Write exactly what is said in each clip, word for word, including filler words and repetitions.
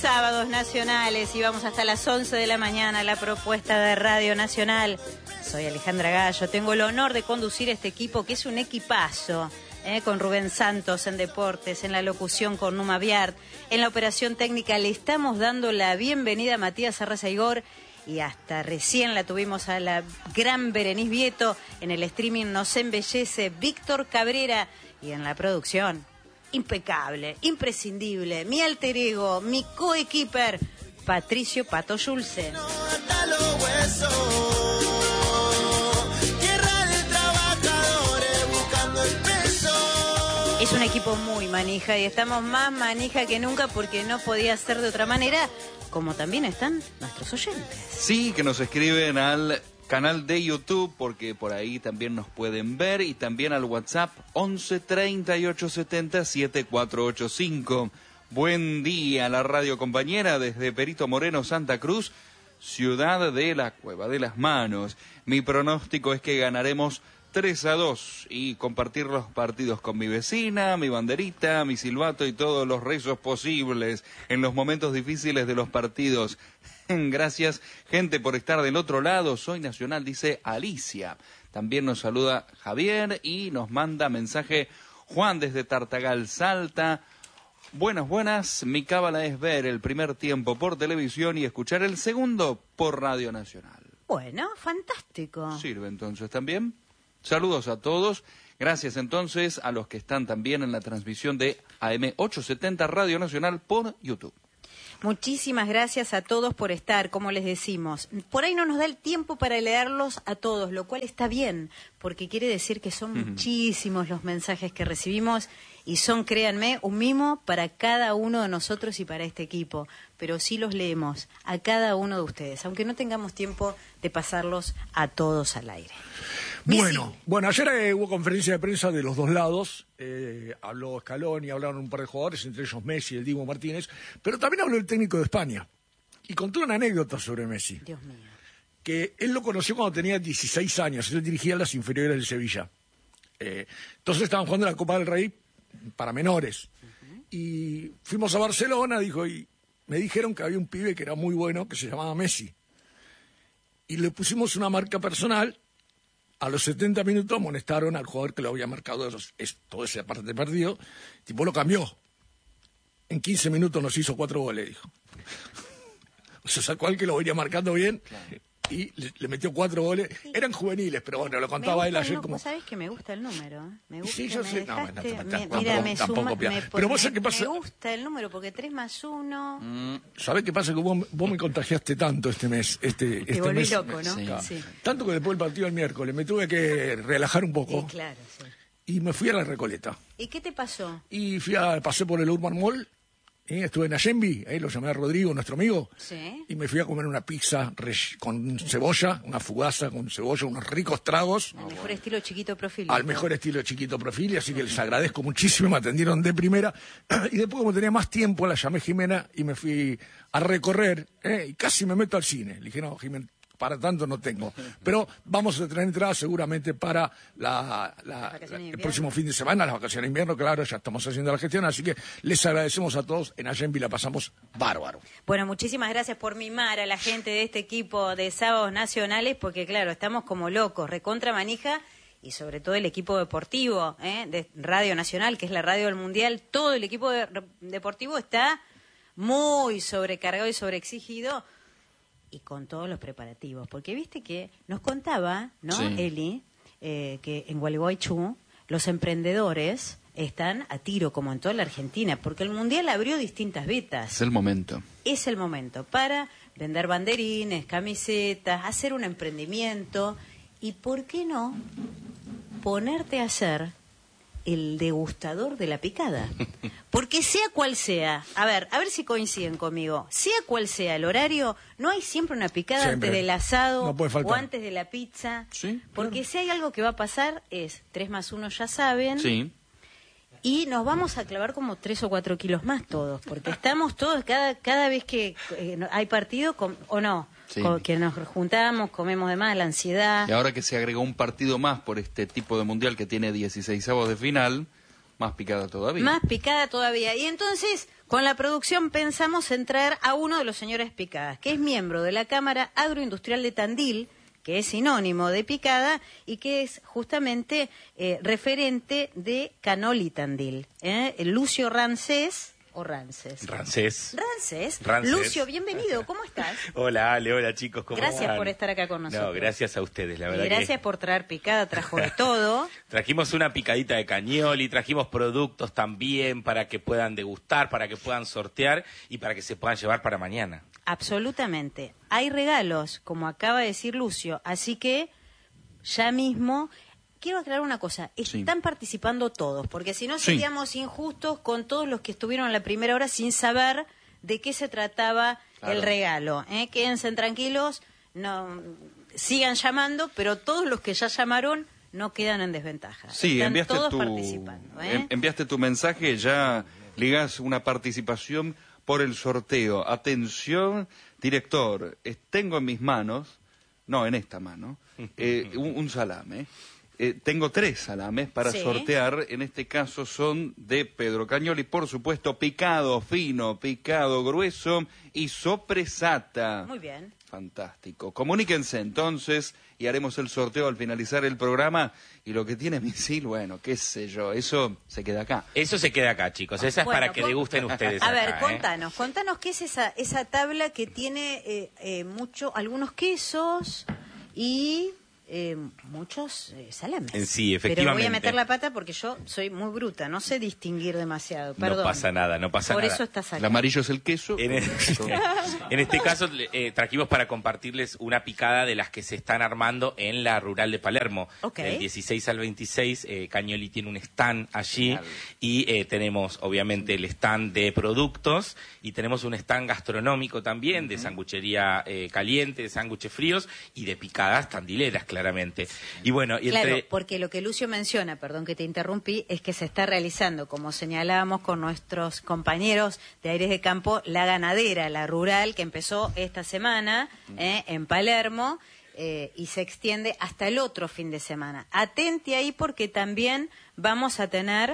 Sábados nacionales y vamos hasta las once de la mañana, la propuesta de Radio Nacional. Soy Alejandra Gallo, tengo el honor de conducir este equipo que es un equipazo, eh, con Rubén Santos en deportes, en la locución con Numa Biart, en la operación técnica le estamos dando la bienvenida a Matías Arrazaigor y hasta recién la tuvimos a la gran Berenice Vieto, en el streaming nos embellece Víctor Cabrera y en la producción. Impecable, imprescindible, mi alter ego, mi coequiper, Patricio Pato Schulze. Es un equipo muy manija y estamos más manija que nunca porque no podía ser de otra manera, como también están nuestros oyentes. Sí, que nos escriben al canal de YouTube, porque por ahí también nos pueden ver, y también al WhatsApp once treinta y ocho setenta setenta y cuatro ochenta y cinco. Buen día, la radio compañera desde Perito Moreno, Santa Cruz, ciudad de la Cueva de las Manos. Mi pronóstico es que ganaremos tres a dos y compartir los partidos con mi vecina, mi banderita, mi silbato y todos los rezos posibles en los momentos difíciles de los partidos. Gracias, gente, por estar del otro lado. Soy Nacional, dice Alicia. También nos saluda Javier y nos manda mensaje Juan desde Tartagal, Salta. Buenas, buenas. Mi cábala es ver el primer tiempo por televisión y escuchar el segundo por Radio Nacional. Bueno, fantástico. ¿Sirve entonces también? Saludos a todos. Gracias entonces a los que están también en la transmisión de A M ochocientos setenta Radio Nacional por YouTube. Muchísimas gracias a todos por estar, como les decimos. Por ahí no nos da el tiempo para leerlos a todos, lo cual está bien, porque quiere decir que son uh-huh. muchísimos los mensajes que recibimos y son, créanme, un mimo para cada uno de nosotros y para este equipo. Pero sí los leemos a cada uno de ustedes, aunque no tengamos tiempo de pasarlos a todos al aire. Bueno, bueno, ayer eh, hubo conferencia de prensa de los dos lados, eh, habló Scaloni, hablaron un par de jugadores, entre ellos Messi y el Dibu Martínez, pero también habló el técnico de España y contó una anécdota sobre Messi. Dios mío. Que él lo conoció cuando tenía dieciséis años, él dirigía las inferiores del Sevilla. Eh, entonces estaban jugando la Copa del Rey para menores. Uh-huh. Y fuimos a Barcelona, dijo, y me dijeron que había un pibe que era muy bueno, que se llamaba Messi. Y le pusimos una marca personal. A los setenta minutos amonestaron al jugador que lo había marcado esos, es, toda esa parte del partido. El tipo lo cambió. En quince minutos nos hizo cuatro goles, dijo. O sea, sacó al que lo venía marcando bien. Claro. Y le, le metió cuatro goles. Eran juveniles, pero bueno, lo contaba él ayer como... ¿Sabes que me gusta el número? Me gusta, sí, yo me sé. Dejaste, no, no, no, me, tampoco, mira, me tampoco, suma, me, pero vos sabés qué pasa... me gusta el número, porque tres más uno... Mm, ¿sabés qué pasa? Que vos, vos me contagiaste tanto este mes. Este, Te este volví mes, loco, ¿no? Sí. Sí. Tanto que después del partido del miércoles me tuve que relajar un poco. Sí, claro, sí. Y me fui a la Recoleta. ¿Y qué te pasó? Y fui a, pasé por el Urban Mall. ¿Eh? Estuve en Allenby, ahí lo llamé a Rodrigo, nuestro amigo, ¿sí? Y me fui a comer una pizza con cebolla, una fugaza con cebolla, unos ricos tragos. Al mejor estilo Chiquito Profil. Al mejor estilo Chiquito Profil, así que les agradezco muchísimo, me atendieron de primera. Y después, como tenía más tiempo, la llamé Jimena y me fui a recorrer, ¿eh? Y casi me meto al cine. Le dije, no, Jimena, para tanto no tengo. Pero vamos a tener entradas seguramente para la, la, la, el próximo fin de semana, las vacaciones de invierno, claro, ya estamos haciendo la gestión, así que les agradecemos a todos. En Allenby la pasamos bárbaro. Bueno, muchísimas gracias por mimar a la gente de este equipo de Sábados Nacionales, porque claro, estamos como locos, recontra manija, y sobre todo el equipo deportivo, ¿eh? de Radio Nacional, que es la radio del Mundial, todo el equipo de, deportivo está muy sobrecargado y sobreexigido, y con todos los preparativos, porque viste que nos contaba, ¿no, sí. Eli, eh, que en Gualeguaychú los emprendedores están a tiro, como en toda la Argentina, porque el Mundial abrió distintas vetas. Es el momento. Es el momento para vender banderines, camisetas, hacer un emprendimiento, y ¿por qué no ponerte a hacer el degustador de la picada? Porque sea cual sea, a ver, a ver si coinciden conmigo, sea cual sea el horario, no hay siempre una picada siempre. Antes del asado no puede faltar. O antes de la pizza, ¿sí? Porque Claro. Si hay algo que va a pasar es tres más uno, ya saben, sí. Y nos vamos a clavar como tres o cuatro kilos más todos, porque estamos todos, cada cada vez que eh, hay partido, com, o no, sí. con, que nos juntamos, comemos de más, la ansiedad. Y ahora que se agregó un partido más por este tipo de mundial que tiene dieciseisavos de final, más picada todavía. Más picada todavía. Y entonces, Con la producción pensamos en traer a uno de los señores Picadas, que es miembro de la Cámara Agroindustrial de Tandil, que es sinónimo de picada y que es justamente eh, referente de Canoli Tandil. ¿eh? Lucio Rancés, o Rances. Rancés. Rancés. Rancés. Lucio, bienvenido, ¿cómo estás? Hola, Ale, hola chicos, ¿cómo Gracias van? por estar acá con nosotros. No, gracias a ustedes, la verdad y gracias que... por traer picada, trajo de todo. Trajimos una picadita de cañoli, trajimos productos también para que puedan degustar, para que puedan sortear y para que se puedan llevar para mañana. Absolutamente. Hay regalos, como acaba de decir Lucio, así que ya mismo... Quiero aclarar una cosa, están sí. participando todos, porque si no seríamos sí. injustos con todos los que estuvieron en la primera hora sin saber de qué se trataba claro. el regalo. ¿eh? Quédense tranquilos, no sigan llamando, pero todos los que ya llamaron no quedan en desventaja. Sí, están enviaste todos tu, participando. ¿eh? enviaste tu mensaje, ya ligás una participación por el sorteo. Atención, director, tengo en mis manos, no, en esta mano, eh, un, un salame. Eh, tengo tres salames para sí. sortear, en este caso son de Pedro Cañoli, por supuesto, picado fino, picado grueso y sopresata. Muy bien. Fantástico. Comuníquense entonces y haremos el sorteo al finalizar el programa. Y lo que tiene misil, bueno, qué sé yo, eso se queda acá. Eso se queda acá, chicos. Esa bueno, es para que degusten ustedes A acá, ver, ¿eh? contanos, contanos qué es esa, esa tabla que tiene eh, eh, mucho, algunos quesos y... Eh, muchos eh, salames. En sí, efectivamente. Pero voy a meter la pata porque yo soy muy bruta, no sé distinguir demasiado, perdón. No pasa nada, no pasa Por nada. Por eso estás acá. El amarillo es el queso. En, el, en este caso eh, trajimos para compartirles una picada de las que se están armando en la rural de Palermo. Okay. Del dieciséis al veintiséis, eh, Cañoli tiene un stand allí y eh, tenemos obviamente el stand de productos y tenemos un stand gastronómico también, uh-huh. de sanguchería eh, caliente, de sándwiches fríos y de picadas tandileras, claramente. Y bueno, y claro, entre... porque lo que Lucio menciona, perdón que te interrumpí, es que se está realizando, como señalábamos con nuestros compañeros de Aires de Campo, la ganadera, la rural, que empezó esta semana eh, en Palermo eh, y se extiende hasta el otro fin de semana. Atente ahí porque también vamos a tener...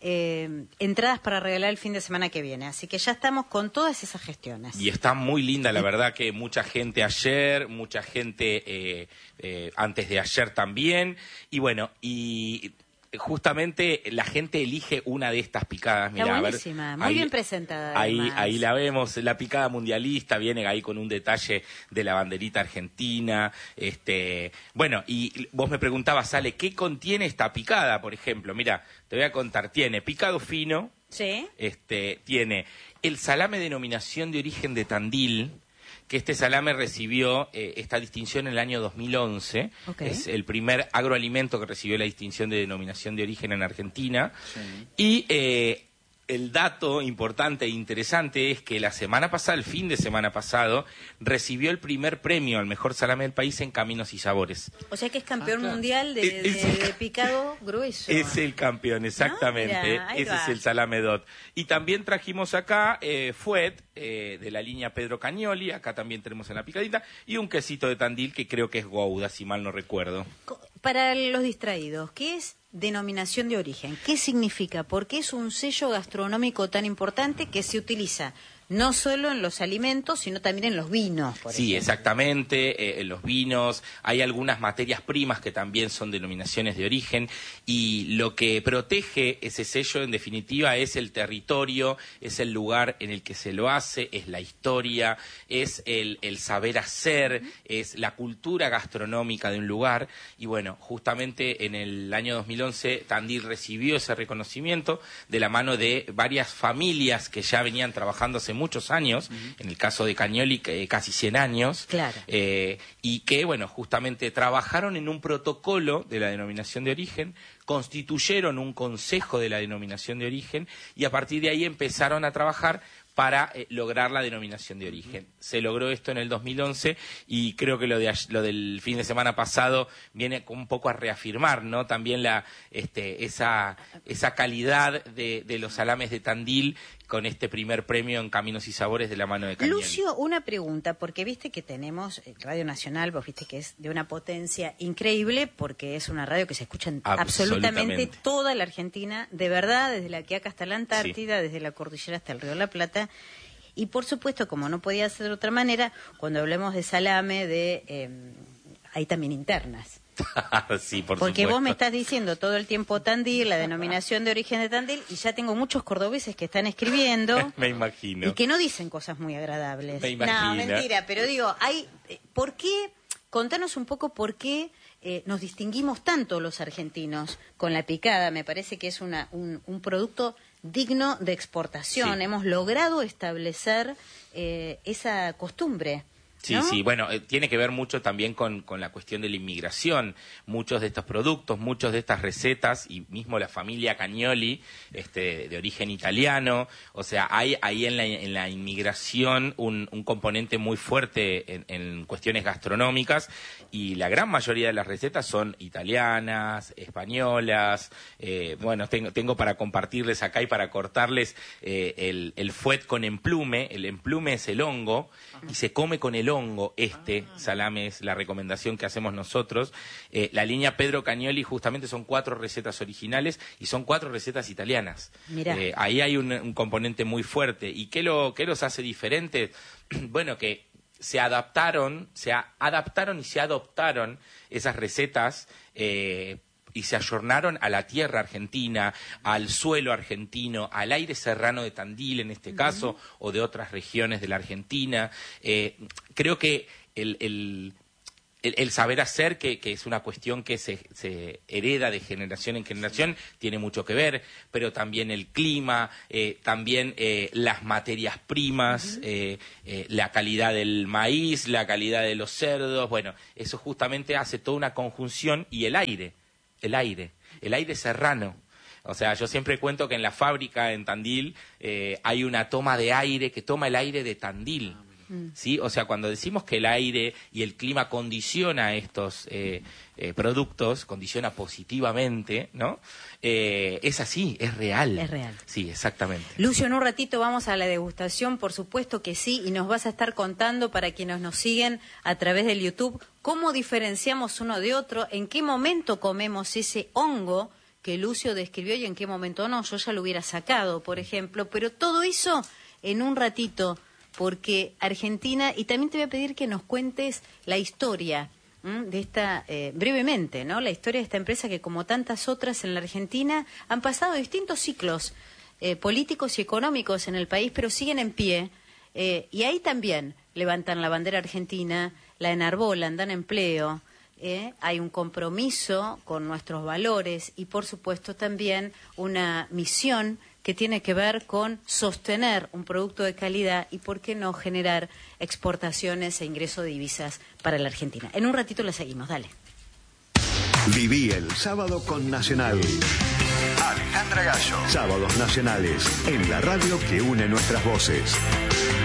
Eh, entradas para regalar el fin de semana que viene, así que ya estamos con todas esas gestiones. Y está muy linda, la verdad que mucha gente ayer, mucha gente eh, eh, antes de ayer también, y bueno, y justamente la gente elige una de estas picadas. Mirá, está buenísima, a ver, muy ahí, bien presentada. Ahí, además. ahí la vemos, la picada mundialista, viene ahí con un detalle de la banderita argentina. Este, bueno, y vos me preguntabas, Ale, ¿qué contiene esta picada, por ejemplo? Mira, te voy a contar, tiene picado fino, ¿sí? este, tiene el salame denominación de origen de Tandil, que este salame recibió eh, esta distinción en el año dos mil once. Okay. Es el primer agroalimento que recibió la distinción de denominación de origen en Argentina. Sí. Y eh, el dato importante e interesante es que la semana pasada, el fin de semana pasado, recibió el primer premio al mejor salame del país en Caminos y Sabores. O sea que es campeón ah, claro. mundial de, de, de, de picado grueso. Es el campeón, exactamente. ¿No? Mirá, ese va. Es el salame D O T. Y también trajimos acá eh, Fuet, eh, de la línea Pedro Cañoli, acá también tenemos en la picadita, y un quesito de Tandil que creo que es Gouda, si mal no recuerdo. Para los distraídos, ¿qué es denominación de origen? ¿Qué significa? ¿Por qué es un sello gastronómico tan importante que se utiliza no solo en los alimentos, sino también en los vinos? Por sí, ejemplo. Exactamente, eh, en los vinos. Hay algunas materias primas que también son denominaciones de origen y lo que protege ese sello, en definitiva, es el territorio, es el lugar en el que se lo hace, es la historia, es el, el saber hacer, uh-huh. es la cultura gastronómica de un lugar. Y bueno, justamente en el año dos mil once, Tandil recibió ese reconocimiento de la mano de varias familias que ya venían trabajando hace muchos años, uh-huh. en el caso de Cañoli eh, casi cien años, claro. eh, y que, bueno, justamente trabajaron en un protocolo de la denominación de origen, constituyeron un consejo de la denominación de origen y a partir de ahí empezaron a trabajar para eh, lograr la denominación de origen. Se logró esto en el dos mil once y creo que lo de lo del fin de semana pasado viene un poco a reafirmar, ¿no? También la este esa esa calidad de, de los salames de Tandil con este primer premio en Caminos y Sabores de la mano de Cañoli. Lucio, una pregunta, porque viste que tenemos Radio Nacional, vos viste que es de una potencia increíble, porque es una radio que se escucha en absolutamente, absolutamente toda la Argentina, de verdad, desde la Quiaca hasta la Antártida, sí. desde la cordillera hasta el Río de la Plata. Y por supuesto, como no podía ser de otra manera, cuando hablemos de salame, de eh, hay también internas. Sí, por Porque supuesto. Vos me estás diciendo todo el tiempo Tandil, la denominación de origen de Tandil, y ya tengo muchos cordobeses que están escribiendo. Me imagino. Y que no dicen cosas muy agradables. Me imagino. No, mentira, pero digo, hay, ¿por qué? Contanos un poco por qué eh, nos distinguimos tanto los argentinos con la picada. Me parece que es una, un, un producto digno de exportación. Sí. Hemos logrado establecer eh, esa costumbre. Sí, ¿no? sí, bueno, eh, tiene que ver mucho también con, con la cuestión de la inmigración. Muchos de estos productos, muchas de estas recetas, y mismo la familia Cagnoli, este, de origen italiano, o sea, hay ahí en la, en la inmigración un, un componente muy fuerte en, en cuestiones gastronómicas, y la gran mayoría de las recetas son italianas, españolas. Eh, bueno, tengo, tengo para compartirles acá y para cortarles eh, el, el fuet con emplume. El emplume es el hongo, y se come con el hongo. Este salame es la recomendación que hacemos nosotros. Eh, la línea Pedro Cagnoli justamente son cuatro recetas originales y son cuatro recetas italianas. Eh, ahí hay un, un componente muy fuerte. ¿Y qué, lo, qué los hace diferentes? Bueno, que se adaptaron, se a, adaptaron y se adoptaron esas recetas eh, y se ayornaron a la tierra argentina, al suelo argentino, al aire serrano de Tandil en este caso, uh-huh. o de otras regiones de la Argentina. Eh, creo que el, el, el, el saber hacer, que, que es una cuestión que se, se hereda de generación en generación, tiene mucho que ver, pero también el clima, eh, también eh, las materias primas, uh-huh. eh, eh, la calidad del maíz, la calidad de los cerdos. Bueno, eso justamente hace toda una conjunción, y el aire. El aire, el aire serrano. O sea, yo siempre cuento que en la fábrica en Tandil eh, hay una toma de aire que toma el aire de Tandil. Mm. ¿Sí? O sea, cuando decimos que el aire y el clima condiciona estos eh, eh, productos, condiciona positivamente, ¿no? Eh, es así, es real. Es real. Sí, exactamente. Lucio, en un ratito vamos a la degustación, por supuesto que sí, y nos vas a estar contando, para quienes nos siguen a través del YouTube, cómo diferenciamos uno de otro, en qué momento comemos ese hongo que Lucio describió y en qué momento no. Yo ya lo hubiera sacado, por ejemplo, pero todo eso en un ratito, porque Argentina, y también te voy a pedir que nos cuentes la historia ¿m? de esta, eh, brevemente, ¿no? La historia de esta empresa que, como tantas otras en la Argentina, han pasado distintos ciclos eh, políticos y económicos en el país, pero siguen en pie, eh, y ahí también levantan la bandera argentina, la enarbolan, dan empleo, eh, hay un compromiso con nuestros valores y, por supuesto, también una misión que tiene que ver con sostener un producto de calidad y, por qué no, generar exportaciones e ingreso de divisas para la Argentina. En un ratito la seguimos, dale. Viví el sábado con Nacional. Alejandra Gallo. Sábados nacionales, en la radio que une nuestras voces.